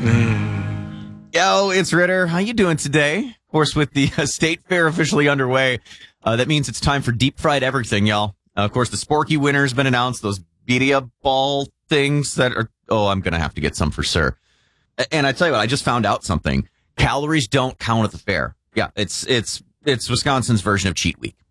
Yo, it's Ritter. How you doing today? Of course, with the state fair officially underway, that means it's time for deep fried everything, y'all. Of course, the Sporky winner's been announced. Those birria ball things that are... Oh, I'm going to have to get some for sure. And I tell you what, I just found out something. Calories don't count at the fair. Yeah, it's Wisconsin's version of cheat week.